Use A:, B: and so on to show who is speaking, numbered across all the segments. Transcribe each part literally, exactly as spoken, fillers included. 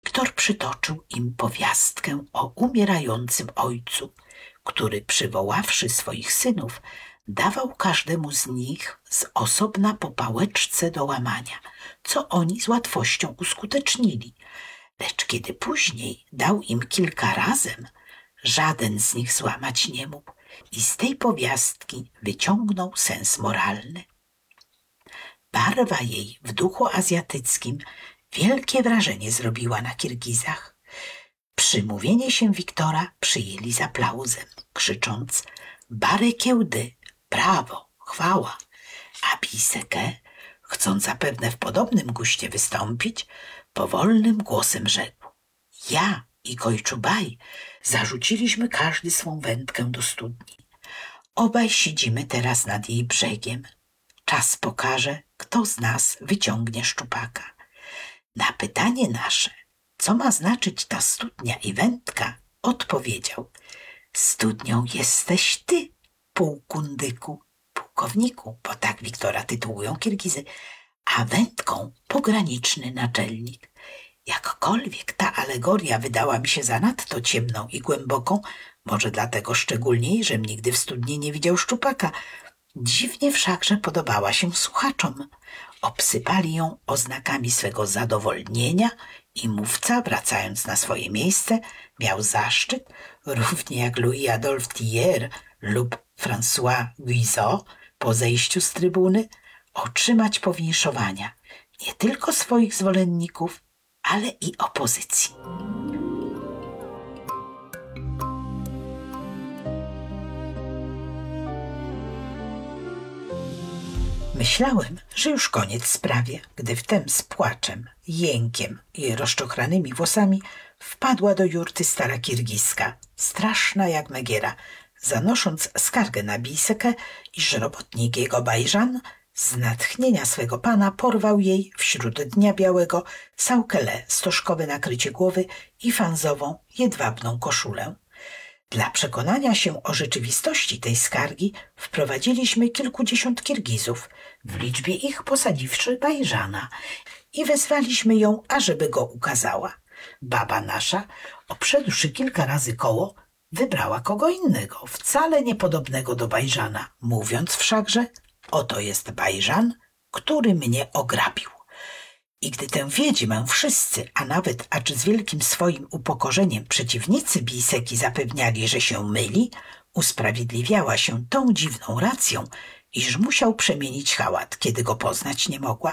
A: Wiktor przytoczył im powiastkę o umierającym ojcu, który, przywoławszy swoich synów, dawał każdemu z nich z osobna po pałeczce do łamania, co oni z łatwością uskutecznili. Lecz kiedy później dał im kilka razem, żaden z nich złamać nie mógł i z tej powiastki wyciągnął sens moralny. Barwa jej w duchu azjatyckim wielkie wrażenie zrobiła na Kirgizach. Przymówienie się Wiktora przyjęli z aplauzem, krzycząc „Bare kiełdy, brawo, chwała”, a Biseke, chcąc zapewne w podobnym guście wystąpić, powolnym głosem rzekł: „Ja i Kojczubaj zarzuciliśmy każdy swą wędkę do studni. Obaj siedzimy teraz nad jej brzegiem. Czas pokaże, kto z nas wyciągnie szczupaka. Na pytanie nasze, co ma znaczyć ta studnia i wędka, odpowiedział: studnią jesteś ty, półkundyku, pułkowniku, bo tak Wiktora tytułują Kirgizy, a wędką pograniczny naczelnik. Jakkolwiek ta alegoria wydała mi się zanadto ciemną i głęboką, może dlatego szczególniej, żem nigdy w studni nie widział szczupaka, dziwnie wszakże podobała się słuchaczom. Obsypali ją oznakami swego zadowolnienia i mówca, wracając na swoje miejsce, miał zaszczyt, równie jak Louis Adolphe Thiers lub François Guizot po zejściu z trybuny, otrzymać powinszowania nie tylko swoich zwolenników, ale i opozycji. Myślałem, że już koniec sprawie, gdy wtem z płaczem, jękiem i rozczochranymi włosami wpadła do jurty stara Kirgiska, straszna jak Megiera, zanosząc skargę na Bisekę, iż robotnik jego Bajżan z natchnienia swego pana porwał jej wśród dnia białego saukele, stożkowe nakrycie głowy i fanzową, jedwabną koszulę. Dla przekonania się o rzeczywistości tej skargi wprowadziliśmy kilkudziesiąt Kirgizów, w liczbie ich posadziwszy Bajżana, i wezwaliśmy ją, ażeby go ukazała. Baba nasza, obszedłszy kilka razy koło, wybrała kogo innego, wcale niepodobnego do Bajżana, mówiąc wszakże: oto jest Bajżan, który mnie ograbił. I gdy tę wiedźmę wszyscy, a nawet acz z wielkim swoim upokorzeniem przeciwnicy Biseki zapewniali, że się myli, usprawiedliwiała się tą dziwną racją, iż musiał przemienić hałat, kiedy go poznać nie mogła.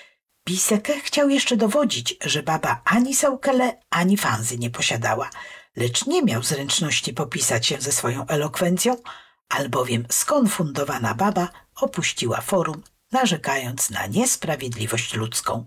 A: Bisekę chciał jeszcze dowodzić, że baba ani saukele, ani fanzy nie posiadała, lecz nie miał zręczności popisać się ze swoją elokwencją, albowiem skonfundowana baba opuściła forum, narzekając na niesprawiedliwość ludzką.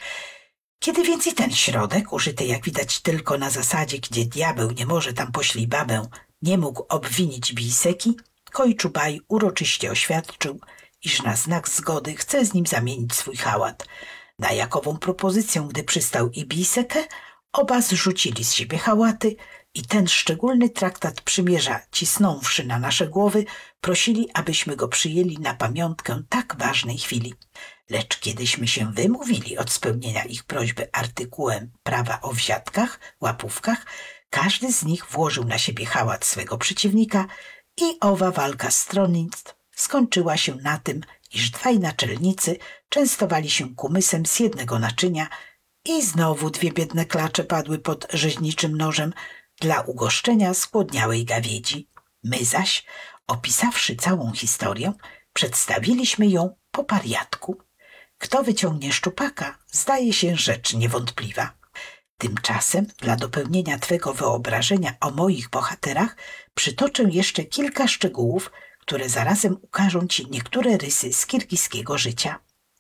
A: Kiedy więc i ten środek, użyty jak widać tylko na zasadzie, gdzie diabeł nie może tam poślij babę, nie mógł obwinić Biseki, Kojczubaj uroczyście oświadczył, iż na znak zgody chce z nim zamienić swój hałat. Na jakową propozycję, gdy przystał i Bisekę, oba zrzucili z siebie hałaty i ten szczególny traktat przymierza, cisnąwszy na nasze głowy, prosili, abyśmy go przyjęli na pamiątkę tak ważnej chwili. Lecz kiedyśmy się wymówili od spełnienia ich prośby artykułem prawa o wsiadkach, łapówkach, każdy z nich włożył na siebie hałat swego przeciwnika i owa walka stronnictw skończyła się na tym, iż dwaj naczelnicy częstowali się kumysem z jednego naczynia i znowu dwie biedne klacze padły pod rzeźniczym nożem dla ugoszczenia zgłodniałej gawiedzi. My zaś, opisawszy całą historię, przedstawiliśmy ją po pariatku. Kto wyciągnie szczupaka, zdaje się rzecz niewątpliwa. Tymczasem, dla dopełnienia twego wyobrażenia o moich bohaterach, przytoczę jeszcze kilka szczegółów, które zarazem ukażą ci niektóre rysy z kirgiskiego życia.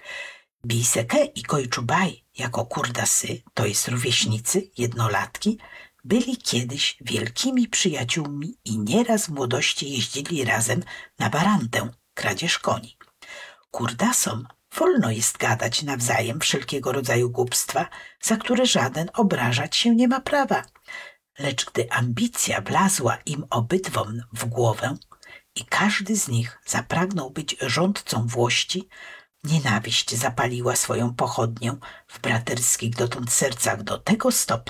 A: Biseke i Kojczubaj, jako kurdasy, to jest rówieśnicy, jednolatki, byli kiedyś wielkimi przyjaciółmi i nieraz w młodości jeździli razem na barantę, kradzież koni. Kurdasom wolno jest gadać nawzajem wszelkiego rodzaju głupstwa, za które żaden obrażać się nie ma prawa. Lecz gdy ambicja wlazła im obydwom w głowę i każdy z nich zapragnął być rządcą włości, nienawiść zapaliła swoją pochodnię w braterskich dotąd sercach do tego stopnia,